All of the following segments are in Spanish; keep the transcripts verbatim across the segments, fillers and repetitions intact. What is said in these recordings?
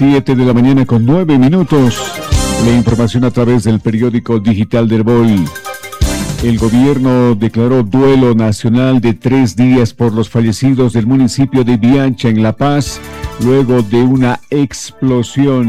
Siete de la mañana con nueve minutos. La información a través del periódico digital del Herboll. El gobierno declaró duelo nacional de tres días por los fallecidos del municipio de Viacha en La Paz, luego de una explosión.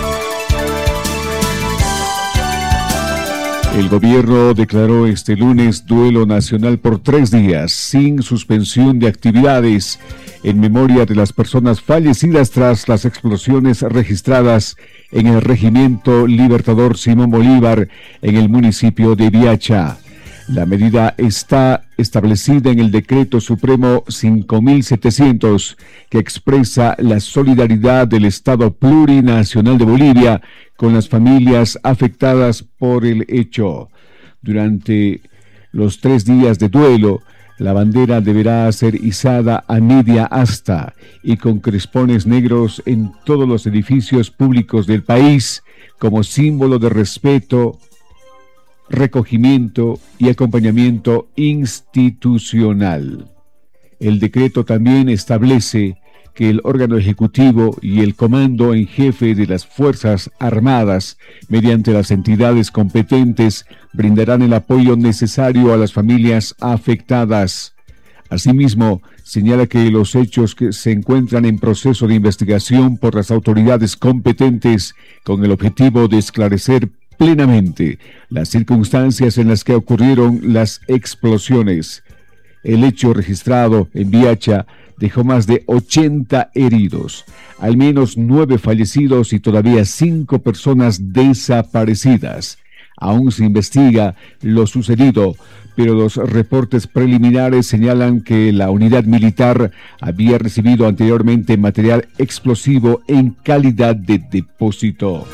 El gobierno declaró este lunes duelo nacional por tres días, sin suspensión de actividades, en memoria de las personas fallecidas tras las explosiones registradas en el Regimiento Libertador Simón Bolívar en el municipio de Viacha. La medida está establecida en el Decreto Supremo cinco mil setecientos, que expresa la solidaridad del Estado Plurinacional de Bolivia con las familias afectadas por el hecho. Durante los tres días de duelo, la bandera deberá ser izada a media asta y con crespones negros en todos los edificios públicos del país como símbolo de respeto, recogimiento y acompañamiento institucional. El decreto también establece que el órgano ejecutivo y el comando en jefe de las Fuerzas Armadas, mediante las entidades competentes, brindarán el apoyo necesario a las familias afectadas. Asimismo, señala que los hechos que se encuentran en proceso de investigación por las autoridades competentes con el objetivo de esclarecer plenamente las circunstancias en las que ocurrieron las explosiones. El hecho registrado en Viacha dejó más de ochenta heridos, al menos nueve fallecidos y todavía cinco personas desaparecidas. Aún se investiga lo sucedido, pero los reportes preliminares señalan que la unidad militar había recibido anteriormente material explosivo en calidad de depósito.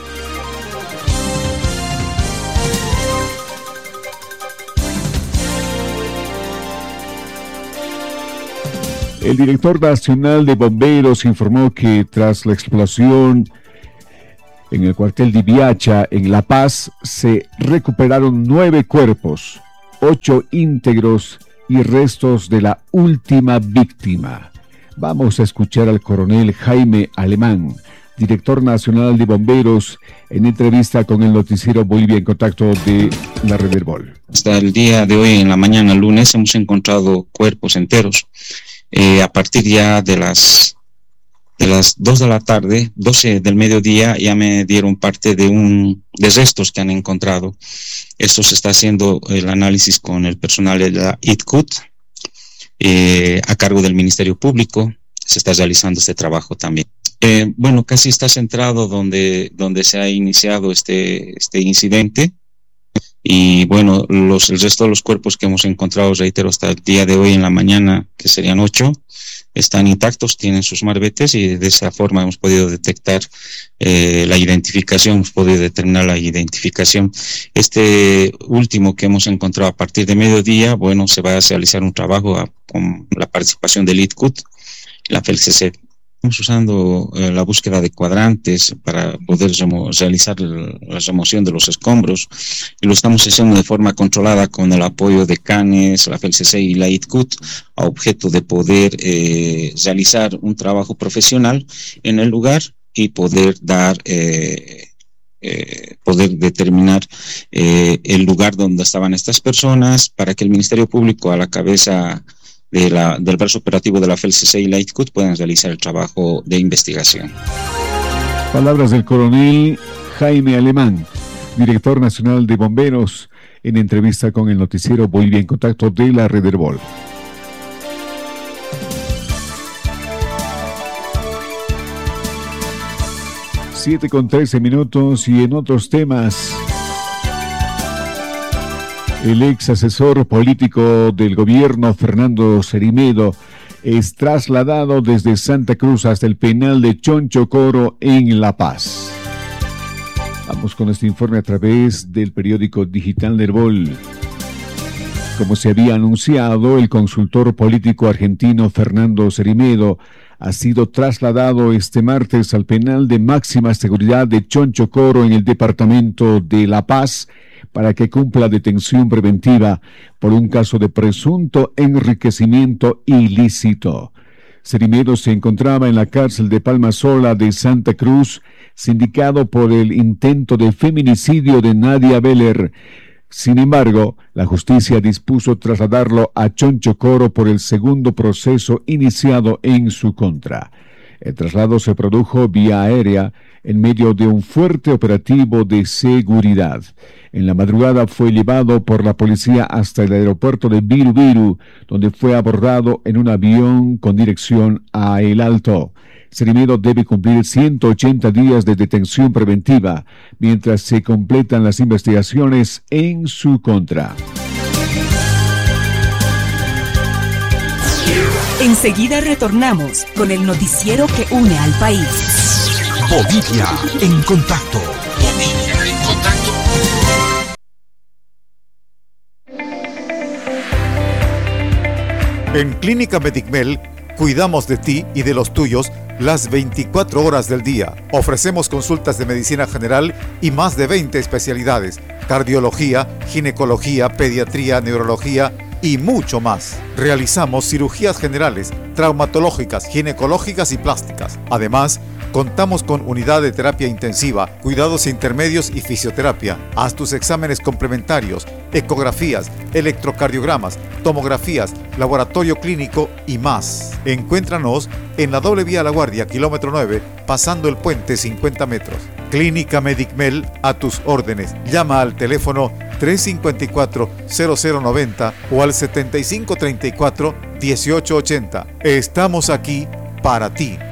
El director nacional de bomberos informó que tras la explosión en el cuartel de Viacha, en La Paz, se recuperaron nueve cuerpos, ocho íntegros y restos de la última víctima. Vamos a escuchar al coronel Jaime Alemán, director nacional de bomberos, en entrevista con el noticiero Bolivia en Contacto de la Red Herboll. Hasta el día de hoy, en la mañana, lunes, hemos encontrado cuerpos enteros. Eh, a partir ya de las de las dos de la tarde, doce del mediodía, ya me dieron parte de un de restos que han encontrado. Esto se está haciendo el análisis con el personal de la I T C U T, eh, a cargo del Ministerio Público. Se está realizando este trabajo también. Eh, bueno, casi está centrado donde donde se ha iniciado este este incidente. Y bueno, los, el resto de los cuerpos que hemos encontrado, reitero, hasta el día de hoy en la mañana, que serían ocho, están intactos, tienen sus marbetes y de esa forma hemos podido detectar eh, la identificación, hemos podido determinar la identificación. Este último que hemos encontrado a partir de mediodía, bueno, se va a realizar un trabajo a, con la participación del I T C U T, la F E L C C. Estamos usando eh, la búsqueda de cuadrantes para poder remo- realizar el, la remoción de los escombros, y lo estamos haciendo de forma controlada con el apoyo de CANES, la F E L C C y la I T C U T, a objeto de poder eh, realizar un trabajo profesional en el lugar y poder dar eh, eh, poder determinar eh, el lugar donde estaban estas personas, para que el Ministerio Público, a la cabeza De la, del brazo operativo de la F E L C C y la I T C U T, puedan realizar el trabajo de investigación. Palabras del coronel Jaime Alemán, director nacional de bomberos, en entrevista con el noticiero Bolivia en Contacto de la Red Herboll. Siete con trece minutos y en otros temas. El ex asesor político del gobierno, Fernando Cerimedo, es trasladado desde Santa Cruz hasta el penal de Chonchocoro en La Paz. Vamos con este informe a través del periódico digital del Herboll. Como se había anunciado, el consultor político argentino Fernando Cerimedo ha sido trasladado este martes al penal de máxima seguridad de Chonchocoro en el departamento de La Paz, para que cumpla detención preventiva por un caso de presunto enriquecimiento ilícito. Cerimedo se encontraba en la cárcel de Palmasola de Santa Cruz, sindicado por el intento de feminicidio de Nadia Beller. Sin embargo, la justicia dispuso trasladarlo a Chonchocoro por el segundo proceso iniciado en su contra. El traslado se produjo vía aérea en medio de un fuerte operativo de seguridad. En la madrugada fue llevado por la policía hasta el aeropuerto de Viru Viru, donde fue abordado en un avión con dirección a El Alto. Cerimedo debe cumplir ciento ochenta días de detención preventiva, mientras se completan las investigaciones en su contra. Enseguida retornamos con el noticiero que une al país. Bolivia en contacto. Bolivia en contacto. En Clínica Medicmel cuidamos de ti y de los tuyos las veinticuatro horas del día. Ofrecemos consultas de medicina general y más de veinte especialidades: cardiología, ginecología, pediatría, neurología y mucho más. Realizamos cirugías generales, traumatológicas, ginecológicas y plásticas. Además, contamos con unidad de terapia intensiva, cuidados intermedios y fisioterapia. Haz tus exámenes complementarios, ecografías, electrocardiogramas, tomografías, laboratorio clínico y más. Encuéntranos en la doble vía La Guardia, kilómetro nueve, pasando el puente cincuenta metros. Clínica Medicmel, a tus órdenes. Llama al teléfono tres cinco cuatro, cero cero nueve cero o al setenta y cinco treinta y cuatro, dieciocho ochenta. Estamos aquí para ti.